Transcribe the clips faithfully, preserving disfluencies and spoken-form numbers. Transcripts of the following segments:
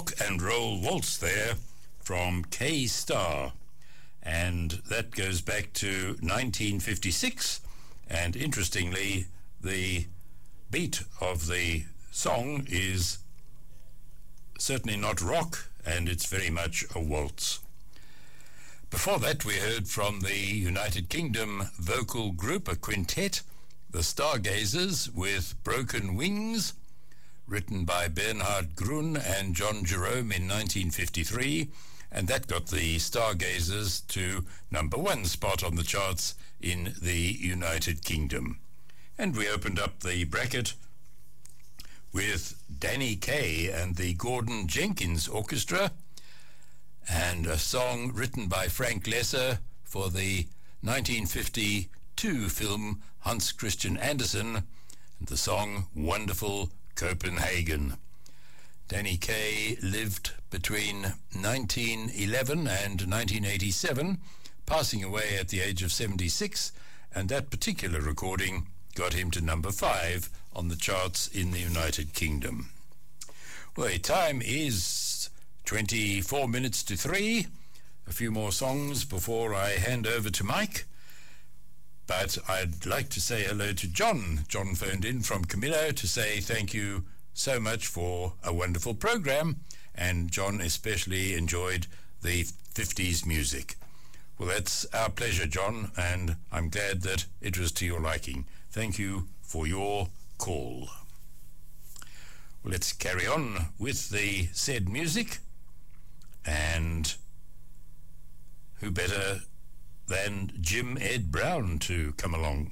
Rock and Roll Waltz there from K-Star. And that goes back to nineteen fifty-six. And interestingly, the beat of the song is certainly not rock, and it's very much a waltz. Before that, we heard from the United Kingdom vocal group, a quintet, the Stargazers, with Broken Wings, written by Bernhard Grun and John Jerome in nineteen fifty-three, and that got the Stargazers to number one spot on the charts in the United Kingdom. And we opened up the bracket with Danny Kaye and the Gordon Jenkins Orchestra, and a song written by Frank Lesser for the nineteen fifty-two film Hans Christian Andersen, and the song Wonderful Copenhagen. Danny Kaye lived between nineteen eleven and nineteen eighty-seven, passing away at the age of seventy-six, and that particular recording got him to number five on the charts in the United Kingdom. Well, the time is twenty-four minutes to three. A few more songs before I hand over to Mike. But I'd like to say hello to John. John phoned in from Camillo to say thank you so much for a wonderful program, and John especially enjoyed the fifties music. Well, that's our pleasure, John, and I'm glad that it was to your liking. Thank you for your call. Well, let's carry on with the said music, and who better than Jim Ed Brown to come along.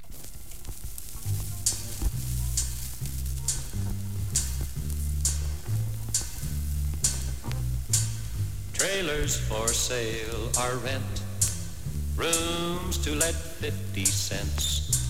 Trailers for sale are rent, rooms to let fifty cents.